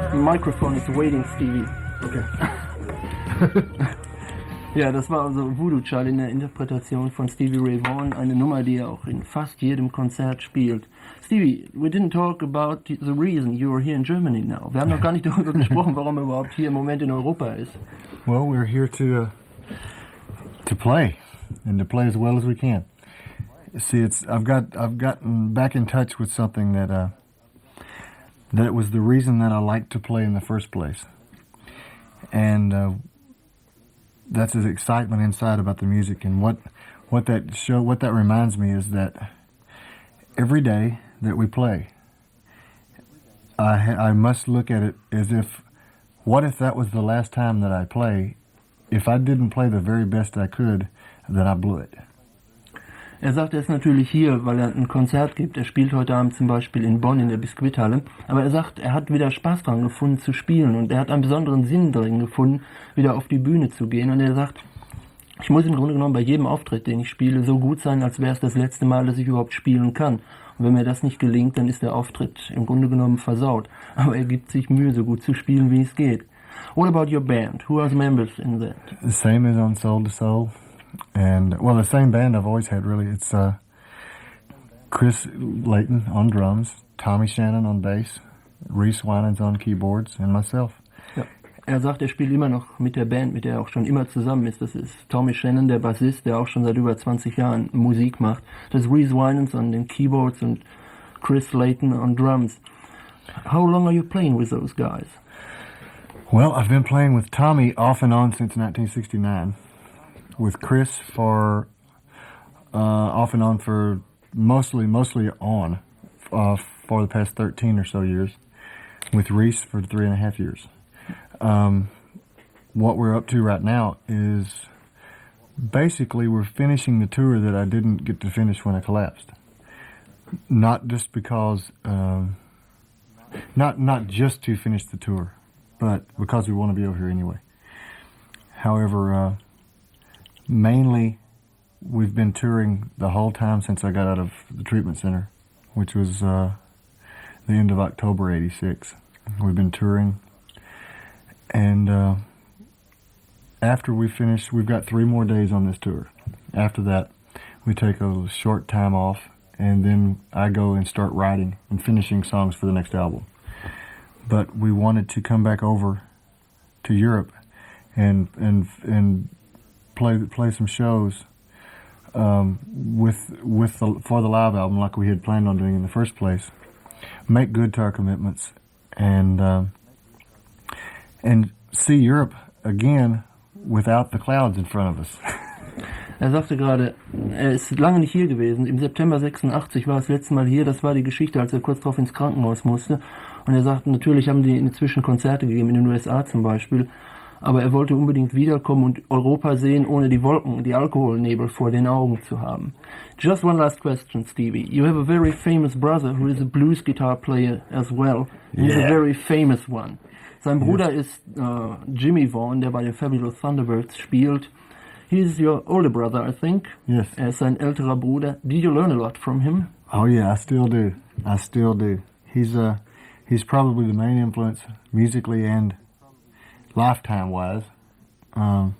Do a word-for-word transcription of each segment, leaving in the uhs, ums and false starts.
The microphone is waiting, Stevie. Okay. Ja, das war also Voodoo Child in der Interpretation von Stevie Ray Vaughan, eine Nummer, die er auch in fast jedem Konzert spielt. Stevie, we didn't talk about the reason you are here in Germany now. Wir haben noch gar nicht darüber gesprochen, warum er überhaupt hier im Moment in Europa ist. Well, we're here to uh, to play and to play as well as we can. See, it's I've got I've gotten back in touch with something that uh, that was the reason that I liked to play in the first place, and uh, that's the excitement inside about the music. And what what that show what that reminds me is that every day that we play, I ha- I must look at it as if, what if that was the last time that I play? If I didn't play the very best I could, then I blew it. Er sagt, er ist natürlich hier, weil er ein Konzert gibt. Er spielt heute Abend zum Beispiel in Bonn in der Biskuithalle. Aber er sagt, er hat wieder Spaß dran gefunden zu spielen und er hat einen besonderen Sinn drin gefunden, wieder auf die Bühne zu gehen. Und er sagt, ich muss im Grunde genommen bei jedem Auftritt, den ich spiele, so gut sein, als wäre es das letzte Mal, dass ich überhaupt spielen kann. Und wenn mir das nicht gelingt, dann ist der Auftritt im Grunde genommen versaut. Aber er gibt sich Mühe, so gut zu spielen, wie es geht. What about your band? Who are the members in that? The same as on Soul to Soul. And, well, the same band I've always had, really. It's uh, Chris Layton on drums, Tommy Shannon on bass, Reese Winans on keyboards, and myself. Ja. Er sagt, er spielt immer noch mit der Band, mit der er auch schon immer zusammen ist. Das ist Tommy Shannon, der Bassist, der auch schon seit über zwanzig Jahren Musik macht. Das ist Reese Winans an den Keyboards und Chris Layton on drums. How long are you playing with those guys? Well, I've been playing with Tommy off and on since nineteen sixty-nine. With Chris for uh, off and on for mostly mostly on uh, for the past thirteen or so years. With Reese for three and a half years. Um, what we're up to right now is basically we're finishing the tour that I didn't get to finish when I collapsed. Not just because, um, not not just to finish the tour, but because we want to be over here anyway. However. Uh, Mainly, we've been touring the whole time since I got out of the treatment center, which was uh, the end of October eighty-six. We've been touring, and uh, after we finish, we've got three more days on this tour. After that, we take a short time off, and then I go and start writing and finishing songs for the next album. But we wanted to come back over to Europe and and and play play some shows um, with with the, for the live album like we had planned on doing in the first place. Make good to our commitments and uh, and see Europe again without the clouds in front of us. Er sagte gerade, er ist lange nicht hier gewesen. Im September sechsundachtzig war er das letzte Mal hier. Das war die Geschichte, als er kurz darauf ins Krankenhaus musste. Und er sagte, natürlich haben die inzwischen Konzerte gegeben, in den U S A zum Beispiel. Aber er wollte unbedingt wiederkommen und Europa sehen, ohne die Wolken, die Alkoholnebel vor den Augen zu haben. Just one last question, Stevie. You have a very famous brother who is a blues guitar player as well. He's yeah. a very famous one. Sein Bruder yes. ist uh, Jimmy Vaughan, der bei den Fabulous Thunderbirds spielt. He's your older brother, I think. Yes. Er ist sein älterer Bruder. Did you learn a lot from him? Oh yeah, I still do. I still do. He's uh, he's probably the main influence musically and lifetime wise. Um,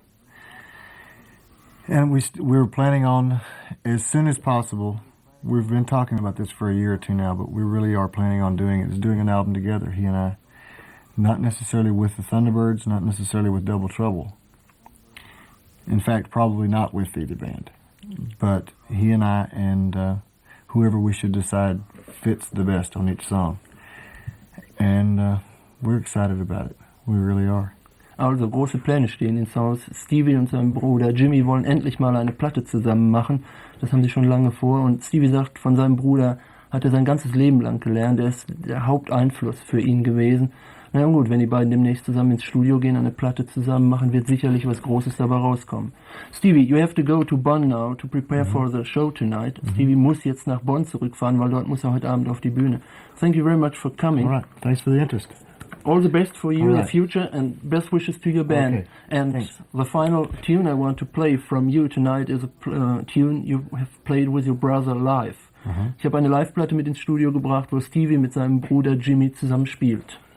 and we st- we were planning on, as soon as possible, we've been talking about this for a year or two now, but we really are planning on doing it, is doing an album together, he and I. Not necessarily with the Thunderbirds, not necessarily with Double Trouble. In fact, probably not with either band. But he and I and uh, whoever we should decide fits the best on each song. And uh, we're excited about it. We really are. Also große Pläne stehen ins Haus. Stevie und sein Bruder Jimmy wollen endlich mal eine Platte zusammen machen. Das haben sie schon lange vor. Und Stevie sagt, von seinem Bruder hat er sein ganzes Leben lang gelernt. Er ist der Haupteinfluss für ihn gewesen. Na ja, gut, wenn die beiden demnächst zusammen ins Studio gehen, eine Platte zusammen machen, wird sicherlich was Großes dabei rauskommen. Stevie, you have to go to Bonn now to prepare mm-hmm. for the show tonight. Mm-hmm. Stevie muss jetzt nach Bonn zurückfahren, weil dort muss er heute Abend auf die Bühne. Thank you very much for coming. All right, thanks for the interest. All the best for you in right. the future and best wishes to your band. Okay. And Thanks. The final tune I want to play from you tonight is a uh, tune you have played with your brother live. Uh-huh. Ich habe eine Live-Platte mit ins Studio gebracht, wo Stevie mit seinem Bruder Jimmy zusammen spielt.